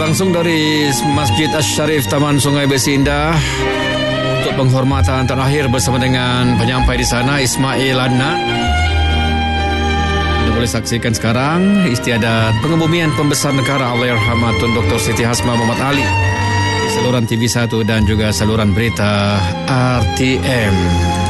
langsung dari Masjid Asy-Syarif Taman Sungai Besi Indah untuk penghormatan terakhir bersama dengan penyampai di sana Ismail Adnan. Anda boleh saksikan sekarang istiadat pengebumian pembesar negara Allahyarhamah Tun Dr. Siti Hasmah Muhammad Ali di saluran TV1 dan juga saluran berita RTM.